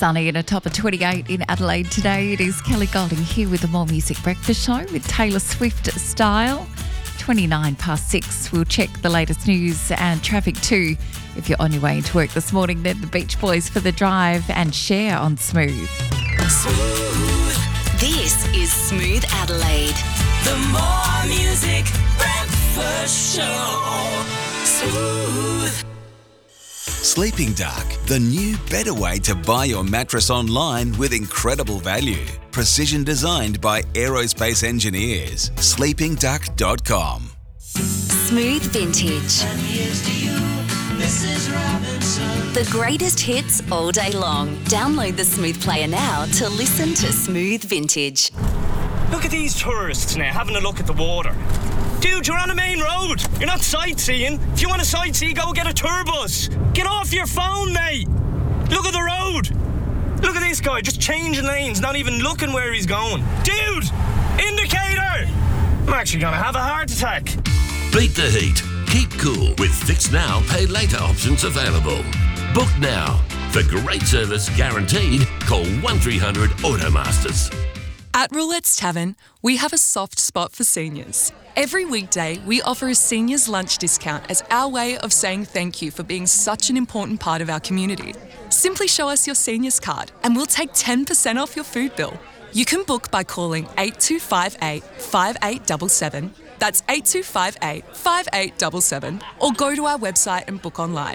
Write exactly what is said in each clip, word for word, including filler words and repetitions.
sunny and a top of twenty-eight in Adelaide today. It is Kelly Golding here with the More Music Breakfast Show with Taylor Swift style. twenty-nine past six. We'll check the latest news and traffic too. If you're on your way into work this morning, then the Beach Boys for the drive and Cher on Smooth. Smooth. This is Smooth Adelaide. The More Music Breakfast Show. Smooth. Sleeping Dark, the new better way to buy your mattress online with incredible value. Precision designed by aerospace engineers. sleeping duck dot com. Smooth Vintage. And here's to you, Missus Robinson. The greatest hits all day long. Download the Smooth Player now to listen to Smooth Vintage. Look at these tourists now having a look at the water. Dude, you're on a main road. You're not sightseeing. If you want to sightsee, go get a tour bus. Get off your phone, mate. Look at the road. Look at this guy just changing lanes, not even looking where he's going. Dude, indicator. I'm actually going to have a heart attack. Beat the heat. Keep cool with Fix Now, Pay Later options available. Book now. For great service guaranteed, call one three hundred Automasters. At Roulette's Tavern, we have a soft spot for seniors. Every weekday, we offer a seniors lunch discount as our way of saying thank you for being such an important part of our community. Simply show us your seniors card and we'll take ten percent off your food bill. You can book by calling eight two five eight, five eight seven seven, that's eight two five eight, five eight seven seven, or go to our website and book online.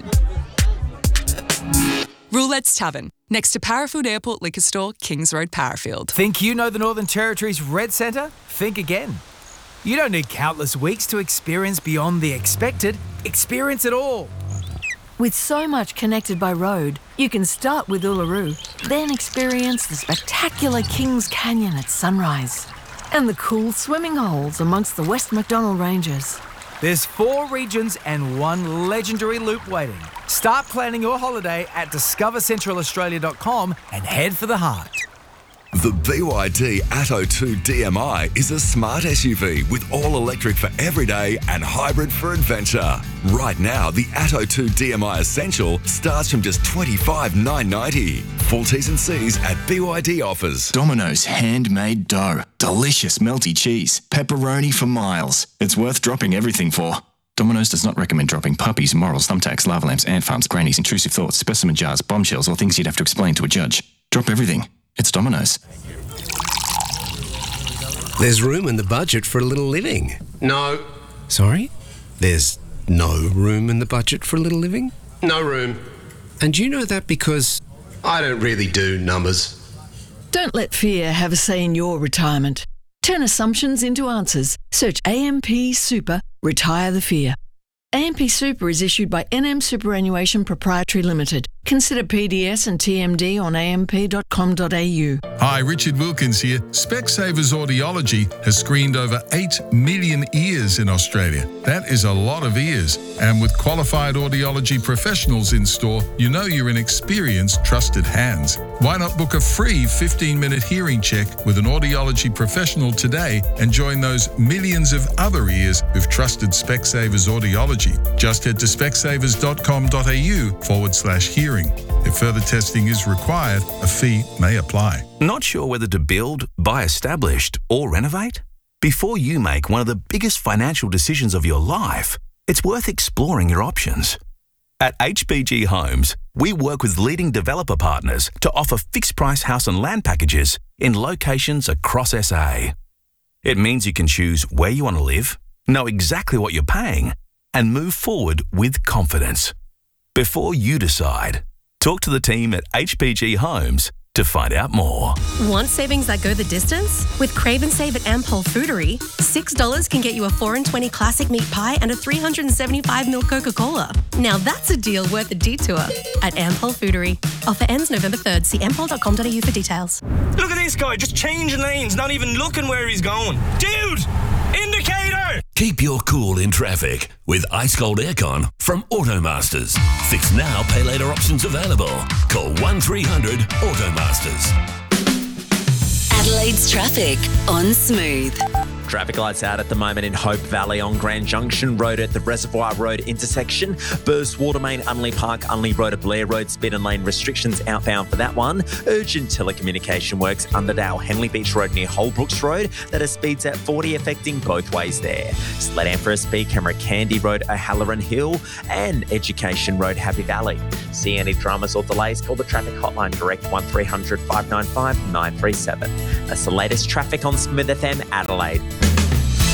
Roulette's Tavern, next to Parafield Airport Liquor Store, Kings Road, Parafield. Think you know the Northern Territory's Red Centre? Think again. You don't need countless weeks to experience beyond the expected. Experience it all. With so much connected by road, you can start with Uluru, then experience the spectacular Kings Canyon at sunrise and the cool swimming holes amongst the West Macdonnell Ranges. There's four regions and one legendary loop waiting. Start planning your holiday at discover central australia dot com and head for the heart. The B Y D Atto two D M I is a smart S U V with all-electric for everyday and hybrid for adventure. Right now, the Atto two D M I Essential starts from just twenty-five thousand nine hundred ninety dollars. Full T's and C's at B Y D offers. Domino's handmade dough. Delicious melty cheese. Pepperoni for miles. It's worth dropping everything for. Domino's does not recommend dropping puppies, morals, thumbtacks, lava lamps, ant farms, grannies, intrusive thoughts, specimen jars, bombshells, or things you'd have to explain to a judge. Drop everything. It's Domino's. There's room in the budget for a little living. No. Sorry? There's no room in the budget for a little living? No room. And you know that because I don't really do numbers. Don't let fear have a say in your retirement. Turn assumptions into answers. Search A M P Super, Retire the Fear. A M P Super is issued by N M Superannuation Proprietary Limited. Consider P D S and T M D on a m p dot com dot a u. Hi, Richard Wilkins here. Specsavers Audiology has screened over eight million ears in Australia. That is a lot of ears. And with qualified audiology professionals in store, you know you're in experienced, trusted hands. Why not book a free fifteen-minute hearing check with an audiology professional today and join those millions of other ears who've trusted Specsavers Audiology? Just head to specsavers dot com dot a u forward slash hearing. If further testing is required, a fee may apply. Not sure whether to build, buy established, or renovate? Before you make one of the biggest financial decisions of your life, it's worth exploring your options. At H B G Homes, we work with leading developer partners to offer fixed-price house and land packages in locations across S A. It means you can choose where you want to live, know exactly what you're paying, and move forward with confidence. Before you decide, talk to the team at H B G Homes to find out more. Want savings that go the distance? With Crave and Save at Ampol Foodery, six dollars can get you a four and twenty classic meat pie and a three hundred seventy-five ml Coca-Cola. Now that's a deal worth a detour at Ampol Foodery. Offer ends November third. See ampol dot com dot a u for details. Look at this guy just changing lanes, not even looking where he's going. Dude, indicator! Keep your cool in traffic with Ice Cold Aircon from Automasters. Fix now, pay later options available. Call one three hundred Automasters. Adelaide's traffic on Smooth. Traffic lights out at the moment in Hope Valley on Grand Junction Road at the Reservoir Road intersection. Burst Water Main, Unley Park, Unley Road at Blair Road, speed and lane restrictions outbound for that one. Urgent telecommunication works Underdale, Henley Beach Road near Holbrooks Road that are speeds at forty affecting both ways there. Sledam for a speed camera, Candy Road, O'Halloran Hill and Education Road, Happy Valley. See any dramas or delays, call the traffic hotline direct one three hundred five nine five nine three seven. That's the latest traffic on Smooth F M Adelaide.